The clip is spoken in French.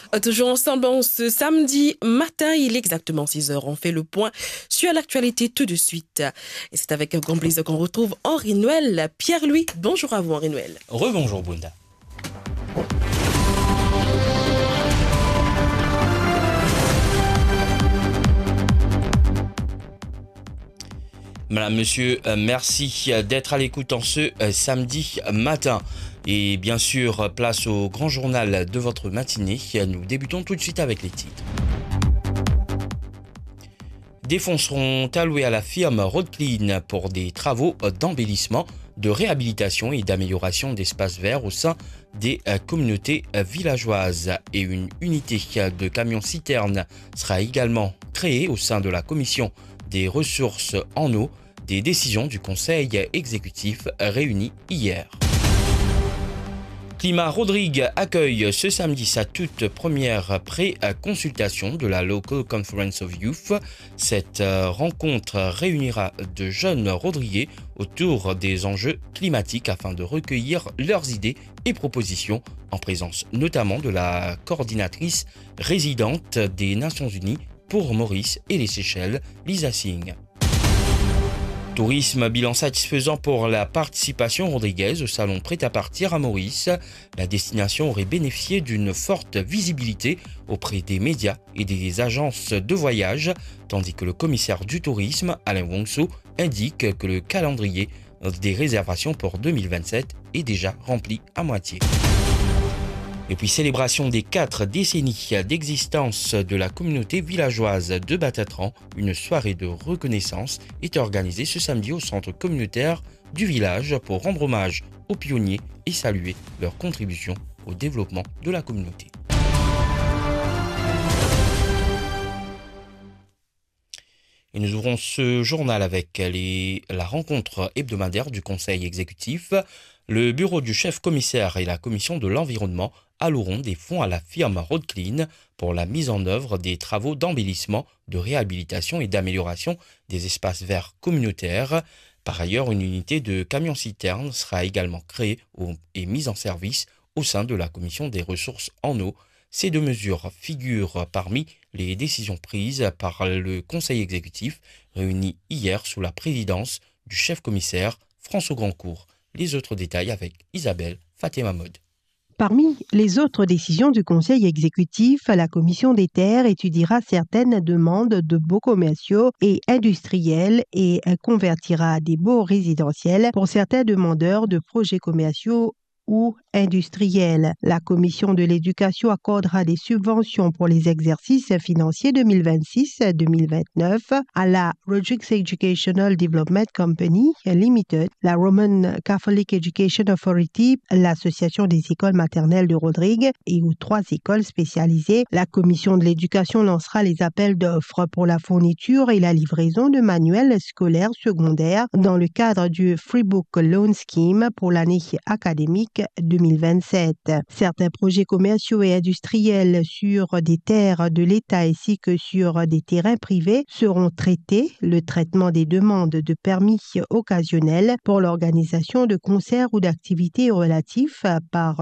Toujours ensemble en ce samedi matin, il est exactement 6 heures. On fait le point sur l'actualité tout de suite. Et c'est avec un grand plaisir qu'on retrouve Henri Noël. Pierre-Louis, bonjour à vous Henri Noël. Rebonjour Bunda. Madame, monsieur, merci d'être à l'écoute en ce samedi matin. Et bien sûr, place au grand journal de votre matinée. Nous débutons tout de suite avec les titres. Des fonds seront alloués à la firme Roadclean pour des travaux d'embellissement, de réhabilitation et d'amélioration d'espaces verts au sein des communautés villageoises. Et une unité de camions-citernes sera également créée au sein de la commission des ressources en eau, des décisions du Conseil exécutif réuni hier. Climat Rodrigue accueille ce samedi sa toute première pré-consultation de la Local Conference of Youth. Cette rencontre réunira de jeunes Rodriguais autour des enjeux climatiques afin de recueillir leurs idées et propositions en présence notamment de la coordinatrice résidente des Nations Unies pour Maurice et les Seychelles, Lisa Singh. Tourisme, bilan satisfaisant pour la participation rodriguaise au salon Prêt-à-partir à Maurice. La destination aurait bénéficié d'une forte visibilité auprès des médias et des agences de voyage, tandis que le commissaire du tourisme, Alain Wongso, indique que le calendrier des réservations pour 2027 est déjà rempli à moitié. Et puis, célébration des 4 décennies d'existence de la communauté villageoise de Batatran, une soirée de reconnaissance est organisée ce samedi au centre communautaire du village pour rendre hommage aux pionniers et saluer leur contribution au développement de la communauté. Et nous ouvrons ce journal avec la rencontre hebdomadaire du Conseil exécutif. Le bureau du chef-commissaire et la commission de l'environnement alloueront des fonds à la firme Roadclean pour la mise en œuvre des travaux d'embellissement, de réhabilitation et d'amélioration des espaces verts communautaires. Par ailleurs, une unité de camions-citernes sera également créée et mise en service au sein de la commission des ressources en eau. Ces deux mesures figurent parmi les décisions prises par le Conseil exécutif réuni hier sous la présidence du chef-commissaire François Grandcourt. Les autres détails avec Isabelle Fatemamod. Parmi les autres décisions du Conseil exécutif, la Commission des terres étudiera certaines demandes de baux commerciaux et industriels et convertira des baux résidentiels pour certains demandeurs de projets commerciaux ou industriels. La Commission de l'éducation accordera des subventions pour les exercices financiers 2026-2029 à la Rodrigues Educational Development Company Limited, la Roman Catholic Education Authority, l'Association des écoles maternelles de Rodrigue et aux 3 écoles spécialisées. La Commission de l'éducation lancera les appels d'offres pour la fourniture et la livraison de manuels scolaires secondaires dans le cadre du Free Book Loan Scheme pour l'année académique 2027. Certains projets commerciaux et industriels sur des terres de l'État ainsi que sur des terrains privés seront traités. Le traitement des demandes de permis occasionnels pour l'organisation de concerts ou d'activités relatifs par